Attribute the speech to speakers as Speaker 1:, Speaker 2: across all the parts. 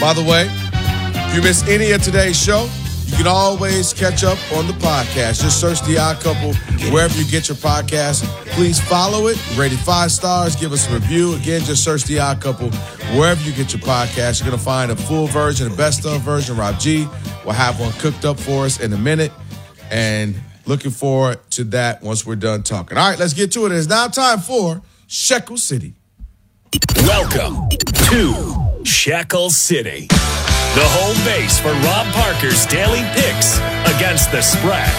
Speaker 1: By the way, if you miss any of today's show, you can always catch up on the podcast. Just search The Odd Couple wherever you get your podcast. Please follow it. Rate it 5 stars. Give us a review. Again, just search The Odd Couple wherever you get your podcast. You're going to find a full version, a best of version. Rob G will have one cooked up for us in a minute. And looking forward to that once we're done talking. All right, let's get to it. It's now time for Shekel City.
Speaker 2: Welcome to Shekel City, the home base for Rob Parker's daily picks against the spread.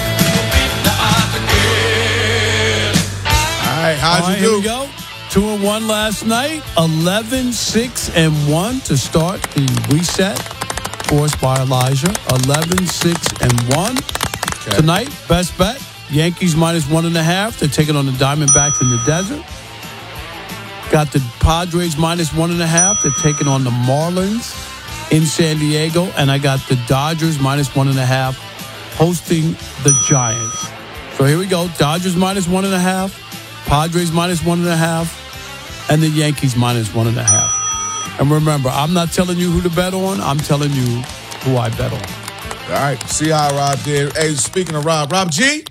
Speaker 1: All right, how'd you do?
Speaker 3: Here we go. 2-1 last night. 11-6-1 to start the reset forced by Elijah. 11-6-1.
Speaker 1: Okay.
Speaker 3: Tonight, best bet, Yankees minus 1.5. They're taking on the Diamondbacks in the desert. Got the Padres minus 1.5. They're taking on the Marlins in San Diego. And I got the Dodgers minus 1.5 hosting the Giants. So here we go. Dodgers minus 1.5. Padres minus 1.5. And the Yankees minus 1.5. And remember, I'm not telling you who to bet on. I'm telling you who I bet on.
Speaker 1: All right, see how Rob did. Hey, speaking of Rob G, we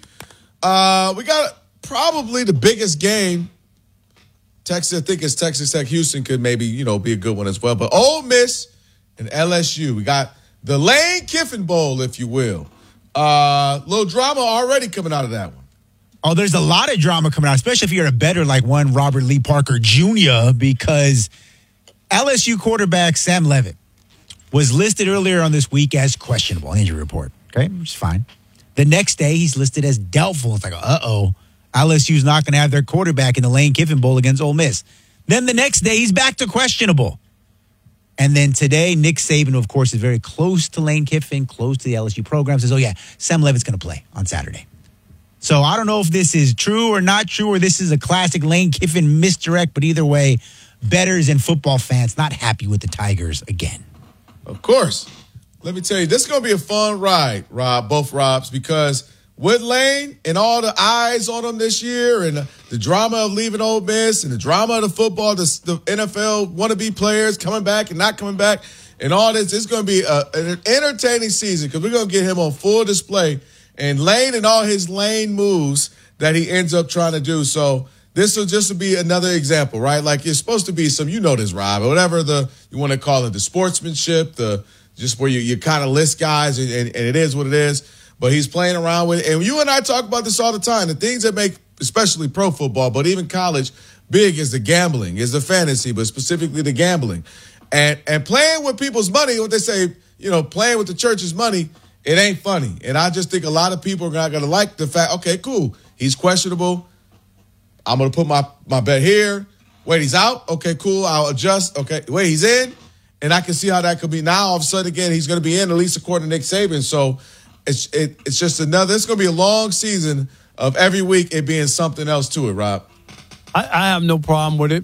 Speaker 1: got probably the biggest game. Texas, I think it's Texas Tech Houston could maybe, be a good one as well. But Ole Miss and LSU, we got the Lane Kiffin Bowl, if you will. Little drama already coming out of that one.
Speaker 4: Oh, there's a lot of drama coming out, especially if you're a bettor like one Robert Lee Parker Jr., because LSU quarterback Sam Leavitt was listed earlier on this week as questionable injury report. Okay, which is fine. The next day, he's listed as doubtful. It's like, LSU's not going to have their quarterback in the Lane Kiffin Bowl against Ole Miss. Then the next day, he's back to questionable. And then today, Nick Saban, who of course is very close to Lane Kiffin, close to the LSU program, says, Sam Leavitt's going to play on Saturday. So I don't know if this is true or not true, or this is a classic Lane Kiffin misdirect, but either way, bettors and football fans not happy with the Tigers again.
Speaker 1: Of course. Let me tell you, this is going to be a fun ride, Rob, both Robs, because with Lane and all the eyes on him this year and the drama of leaving Ole Miss and the drama of the football, the NFL wannabe players coming back and not coming back and all this, it's going to be an entertaining season because we're going to get him on full display and Lane and all his Lane moves that he ends up trying to do. So this will just be another example, right? Like it's supposed to be some, this, Rob, or whatever you want to call it, the sportsmanship, just where you kind of list guys and it is what it is. But he's playing around with it. And you and I talk about this all the time. The things that make, especially pro football, but even college, big is the gambling, is the fantasy, but specifically the gambling. And playing with people's money, what they say, playing with the church's money, it ain't funny. And I just think a lot of people are not going to like the fact, okay, cool, he's questionable. I'm going to put my bet here. Wait, he's out? Okay, cool, I'll adjust. Okay, wait, he's in? And I can see how that could be. Now, all of a sudden, again, he's going to be in, at least according to Nick Saban. So it's just it's going to be a long season of every week it being something else to it, Rob.
Speaker 3: I have no problem with it.